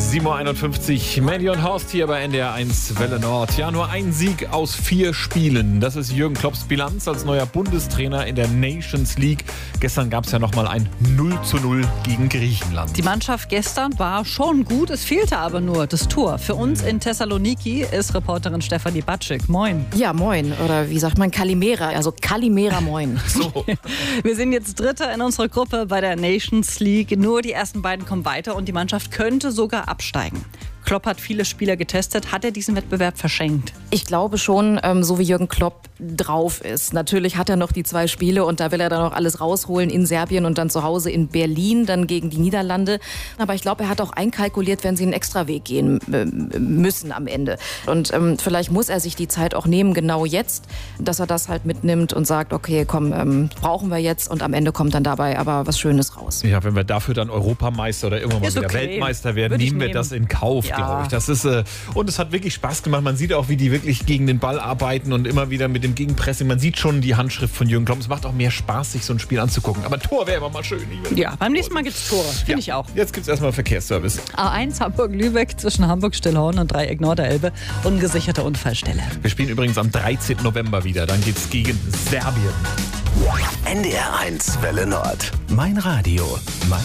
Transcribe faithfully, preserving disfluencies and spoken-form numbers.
sieben Uhr einundfünfzig, Mandy und Horst hier bei N D R eins Welle Nord. Ja, nur ein Sieg aus vier Spielen. Das ist Jürgen Klopps Bilanz als neuer Bundestrainer in der Nations League. Gestern gab es ja nochmal ein null zu null gegen Griechenland. Die Mannschaft gestern war schon gut, es fehlte aber nur das Tor. Für uns in Thessaloniki ist Reporterin Stefanie Batschik. Moin. Ja, moin. Oder wie sagt man, Kalimera. Also Kalimera, moin. So. Wir sind jetzt Dritter in unserer Gruppe bei der Nations League. Nur die ersten beiden kommen weiter und die Mannschaft könnte sogar absteigen. Klopp hat viele Spieler getestet. Hat er diesen Wettbewerb verschenkt? Ich glaube schon, ähm, so wie Jürgen Klopp drauf ist. Natürlich hat er noch die zwei Spiele und da will er dann noch alles rausholen in Serbien und dann zu Hause in Berlin, dann gegen die Niederlande. Aber ich glaube, er hat auch einkalkuliert, wenn sie einen Extraweg gehen äh, müssen am Ende. Und ähm, vielleicht muss er sich die Zeit auch nehmen, genau jetzt, dass er das halt mitnimmt und sagt, okay, komm, ähm, brauchen wir jetzt und am Ende kommt dann dabei aber was Schönes raus. Ja, wenn wir dafür dann Europameister oder irgendwann mal Ist wieder okay. Weltmeister werden, Würde ich nehmen wir nehmen. das in Kauf, Ja. glaube ich. Das ist, äh, und es hat wirklich Spaß gemacht. Man sieht auch, wie die wirklich gegen den Ball arbeiten und immer wieder mit dem Gegenpressing. Man sieht schon die Handschrift von Jürgen Klopp. Es macht auch mehr Spaß, sich so ein Spiel anzugucken. Aber Tor wäre immer mal schön. Ja, beim nächsten Mal gibt's Tore. Finde Ja. ich auch. Jetzt gibt es erstmal Verkehrsservice. A eins Hamburg-Lübeck zwischen Hamburg-Stillhorn und Dreieck Norderelbe. Ungesicherte Unfallstelle. Wir spielen übrigens am dreizehnten November wieder. Dann geht's gegen Serbien. N D R eins Welle Nord. Mein Radio. Mein